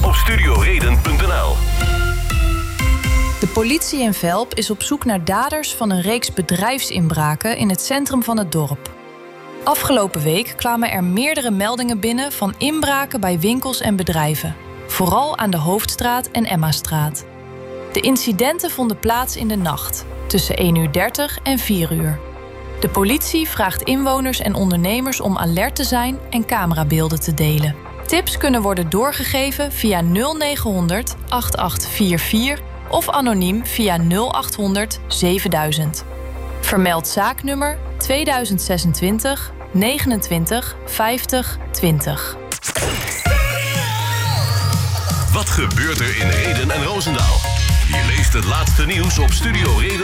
op studioreden.nl. De politie in Velp is op zoek naar daders van een reeks bedrijfsinbraken in het centrum van het dorp. Afgelopen week kwamen er meerdere meldingen binnen van inbraken bij winkels en bedrijven. Vooral aan de Hoofdstraat en Emmastraat. De incidenten vonden plaats in de nacht, tussen 1:30 en 4:00. De politie vraagt inwoners en ondernemers om alert te zijn en camerabeelden te delen. Tips kunnen worden doorgegeven via 0900 8844 of anoniem via 0800 7000. Vermeld zaaknummer 2026 29 50 20. Wat gebeurt er in Rheden en Roosendaal? Je leest het laatste nieuws op studioreden.